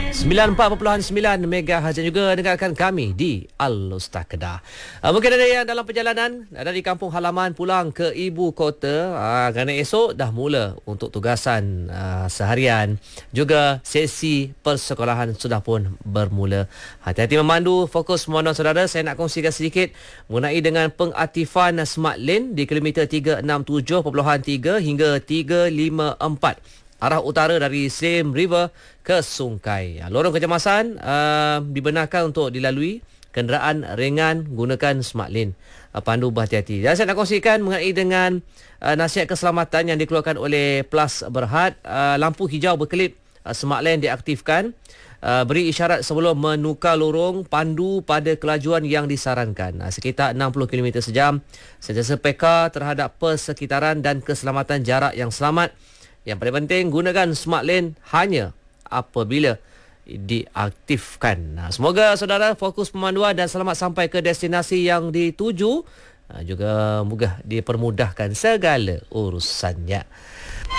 94.9 MHz dan juga dengarkan kami di Al-Ustaz Kedah. Mungkin ada yang dalam perjalanan dari kampung halaman pulang ke ibu kota, kerana esok dah mula untuk tugasan seharian. Juga sesi persekolahan sudah pun bermula. Hati-hati memandu, fokus memandu saudara. Saya nak kongsikan sedikit mengenai dengan pengaktifan Smart Lane di kilometer 367.3 hingga 354. Arah utara dari Slim River ke Sungai. Lorong kecemasan dibenarkan untuk dilalui kenderaan ringan gunakan Smart Lane. Pandu berhati-hati. Dan saya nak kongsikan mengenai dengan nasihat keselamatan yang dikeluarkan oleh Plus Berhad. Lampu hijau berkelip Smart Lane diaktifkan. Beri isyarat sebelum menukar lorong, pandu pada kelajuan yang disarankan. Sekitar 60 km sejam. Sentiasa peka terhadap persekitaran dan keselamatan jarak yang selamat. Yang paling penting, gunakan Smart Lane hanya apabila diaktifkan. Semoga saudara fokus pemanduan dan selamat sampai ke destinasi yang dituju. Juga moga dipermudahkan segala urusannya.